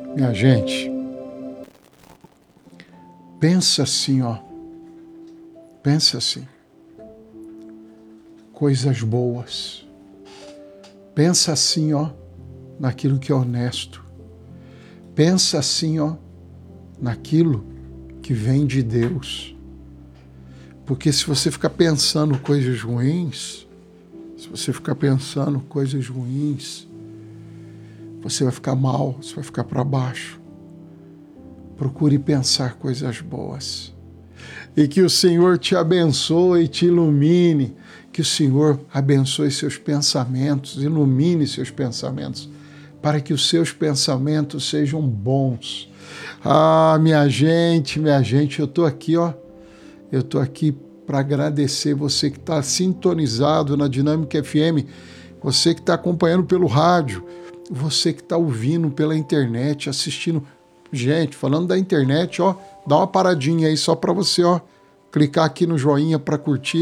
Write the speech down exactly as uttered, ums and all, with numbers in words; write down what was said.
Minha gente, pensa assim, ó. Pensa assim. Coisas boas. Pensa assim, ó, naquilo que é honesto. Pensa assim, ó, naquilo que vem de Deus. Porque se você ficar pensando coisas ruins, se você ficar pensando coisas ruins, você vai ficar mal, você vai ficar para baixo. Procure pensar coisas boas. E que o Senhor te abençoe e te ilumine. Que o Senhor abençoe seus pensamentos, ilumine seus pensamentos, para que os seus pensamentos sejam bons. Ah, minha gente, minha gente, eu estou aqui, ó. Eu estou aqui para agradecer você que está sintonizado na Dinâmica F M, você que está acompanhando pelo rádio, você que está ouvindo pela internet, assistindo. Gente, falando da internet, ó, dá uma paradinha aí só para você, ó, clicar aqui no joinha para curtir.